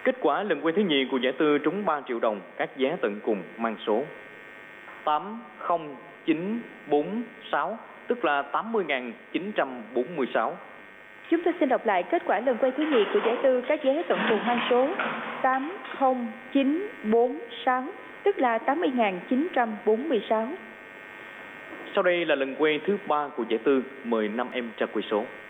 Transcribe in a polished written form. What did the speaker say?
Kết quả lần quay thứ nhì của giải tư trúng 3 triệu đồng, các vé tận cùng mang số 80946, tức là 80.946. Chúng tôi xin đọc lại kết quả lần quay thứ nhì của giải tư các vé tận cùng mang số 80946, tức là 80.946. Sau đây là lần quay thứ 3 của giải tư, mời 5 em tra quay số.